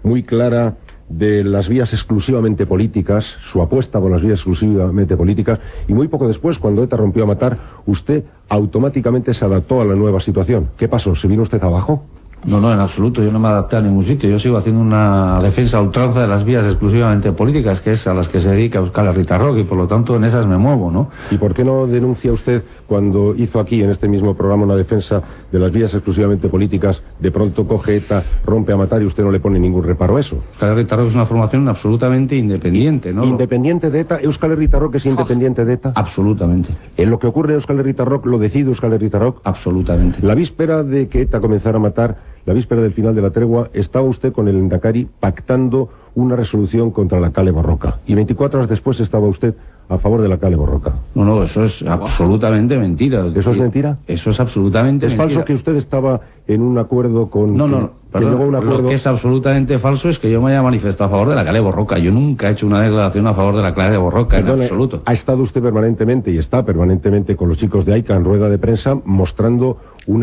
muy clara de las vías exclusivamente políticas, su apuesta por las vías exclusivamente políticas, y muy poco después, cuando ETA rompió a matar, usted automáticamente se adaptó a la nueva situación. ¿Qué pasó? ¿Se vino usted abajo? No, en absoluto, yo no me adapté a ningún sitio, yo sigo haciendo una defensa a ultranza de las vías exclusivamente políticas, que es a las que se dedica Euskal Herritar Rock, y por lo tanto en esas me muevo, ¿no? ¿Y por qué no denuncia usted, cuando hizo aquí en este mismo programa una defensa de las vías exclusivamente políticas, de pronto coge ETA, rompe a matar y usted no le pone ningún reparo a eso? Euskal Herritar Rock es una formación absolutamente independiente, ¿no? ¿Independiente de ETA? ¿Euskal Herritar Rock es independiente de ETA? Absolutamente. ¿En lo que ocurre en Euskal Herritar Rock lo decide Euskal Herritar Rock? Absolutamente. La víspera de que ETA comenzara a matar, la víspera del final de la tregua, estaba usted con el Lehendakari pactando una resolución contra la Kale Borroka. Y 24 horas después estaba usted a favor de la Kale Borroka. No, eso es absolutamente mentira. ¿Eso es mentira? Eso es absolutamente mentira. ¿Es falso que usted estaba en un acuerdo con... Perdón, lo que es absolutamente falso es que yo me haya manifestado a favor de la Kale Borroka. Yo nunca he hecho una declaración a favor de la Kale Borroka, en absoluto. Ha estado usted permanentemente, y está permanentemente, con los chicos de AICA en rueda de prensa, mostrando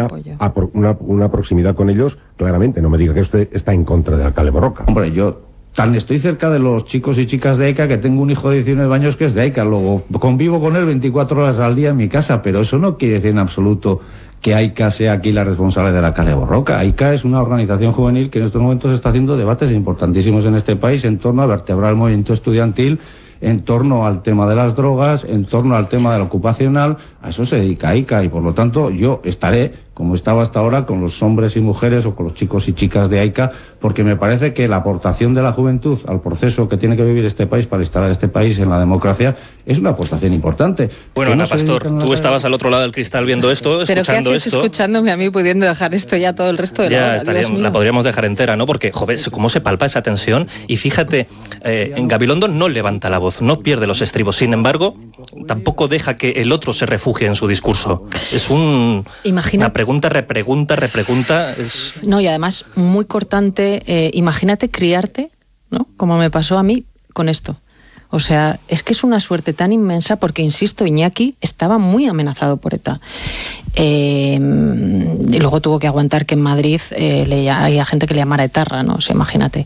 una proximidad con ellos. Claramente, no me diga que usted está en contra de la Kale Borroka. Hombre, yo tan estoy cerca de los chicos y chicas de AICA que tengo un hijo de 19 años que es de AICA. Luego convivo con él 24 horas al día en mi casa, pero eso no quiere decir en absoluto que AICA sea aquí la responsable de la Kale Borroka. AICA es una organización juvenil que en estos momentos está haciendo debates importantísimos en este país en torno a vertebrar el movimiento estudiantil, en torno al tema de las drogas, en torno al tema del ocupacional. A eso se dedica AICA, y por lo tanto yo estaré, como estaba hasta ahora, con los hombres y mujeres o con los chicos y chicas de AICA, porque me parece que la aportación de la juventud al proceso que tiene que vivir este país para instalar este país en la democracia es una aportación importante. Bueno, Ana Pastor, tú estabas al otro lado del cristal viendo esto, escuchando esto. Escuchándome a mí, pudiendo dejar esto ya todo el resto de la hora. La podríamos dejar entera, ¿no? Porque, joder, cómo se palpa esa tensión. Y fíjate, en Gabilondo no levanta la voz, no pierde los estribos. Sin embargo, tampoco deja que el otro se refugie en su discurso. Es una pregunta, repregunta. No, y además muy cortante. Imagínate criarte, ¿no? Como me pasó a mí con esto. O sea, es que es una suerte tan inmensa porque, insisto, Iñaki estaba muy amenazado por ETA. Y luego tuvo que aguantar que en Madrid había gente que le llamara etarra, ¿no? O sea, imagínate.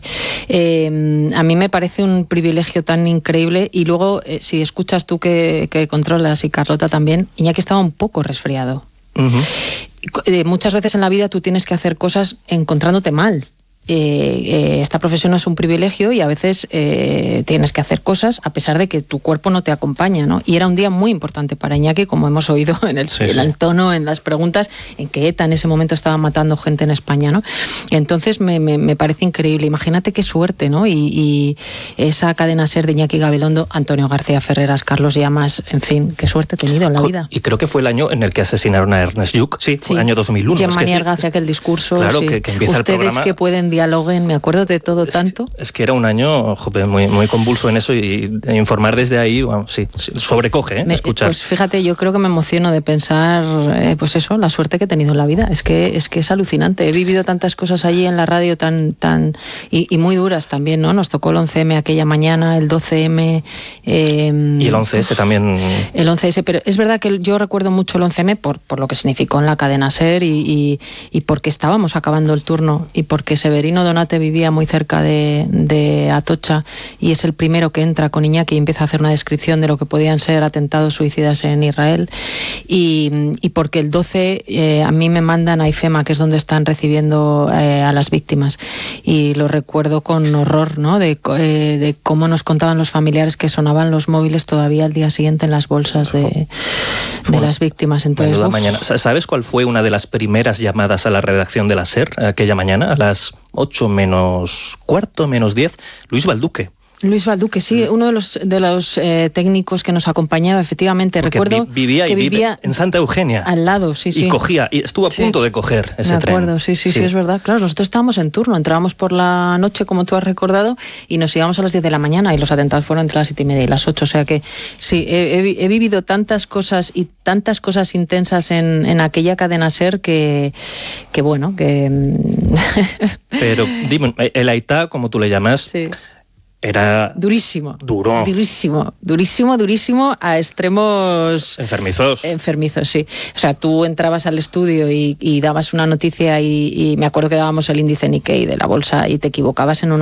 A mí me parece un privilegio tan increíble. Y luego, si escuchas tú que controlas, y Carlota también, Iñaki estaba un poco resfriado. Uh-huh. Muchas veces en la vida tú tienes que hacer cosas encontrándote mal. Esta profesión no es un privilegio, y a veces tienes que hacer cosas a pesar de que tu cuerpo no te acompaña, ¿no? Y era un día muy importante para Iñaki, como hemos oído en el tono, en las preguntas, en que ETA en ese momento estaba matando gente en España, ¿no? Entonces me parece increíble. Imagínate qué suerte, ¿no? Y esa cadena SER de Iñaki Gabilondo, Antonio García Ferreras, Carlos Llamas, en fin, qué suerte he tenido en la vida. Y creo que fue el año en el que asesinaron a Ernest Lluch. Sí, fue el año 2001. Jean-Marie Argace, aquel discurso. Claro, que empieza el programa. Ustedes que pueden dialoguen, me acuerdo de todo tanto. Es que era un año, joder, muy convulso en eso, y informar desde ahí, bueno, sí, sobrecoge, escuchar. Pues fíjate, yo creo que me emociono de pensar, pues eso, la suerte que he tenido en la vida. Es que es alucinante. He vivido tantas cosas allí en la radio y muy duras también, ¿no? Nos tocó el 11M aquella mañana, el 12M. Y el 11S también. El 11S, pero es verdad que yo recuerdo mucho el 11M por lo que significó en la cadena SER y porque estábamos acabando el turno, y porque Severino Donate vivía muy cerca de Atocha, y es el primero que entra con Iñaki y empieza a hacer una descripción de lo que podían ser atentados suicidas en Israel, y porque el 12 a mí me mandan a IFEMA, que es donde están recibiendo a las víctimas, y lo recuerdo con horror, ¿no? De cómo nos contaban los familiares que sonaban los móviles todavía al día siguiente en las bolsas de las víctimas. Entonces, mañana. ¿Sabes cuál fue una de las primeras llamadas a la redacción de la SER aquella mañana? A las 8 menos cuarto, menos 10, Luis Balduque. Luis Balduque, sí, uno de los técnicos que nos acompañaba, efectivamente. Porque recuerdo vivía en Santa Eugenia. Al lado, sí. Y estuvo a punto de coger ese tren. De acuerdo, sí, es verdad. Claro, nosotros estábamos en turno, entrábamos por la noche, como tú has recordado, y nos íbamos a las 10 de la mañana, y los atentados fueron entre las 7:30 y las 8. O sea que sí, he vivido tantas cosas y tantas cosas intensas en aquella cadena SER que bueno, que... Pero dime, el Aitá, como tú le llamas... Sí. Era durísimo. Durísimo a extremos enfermizos, sí. O sea, tú entrabas al estudio y dabas una noticia y me acuerdo que dábamos el índice Nikkei de la bolsa y te equivocabas en una